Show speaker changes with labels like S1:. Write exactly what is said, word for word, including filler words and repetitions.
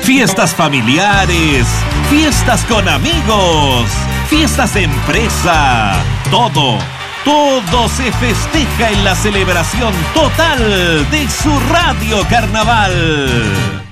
S1: Fiestas familiares, fiestas con amigos, fiestas de empresa, todo, todo se festeja en la celebración total de su Radio Carnaval.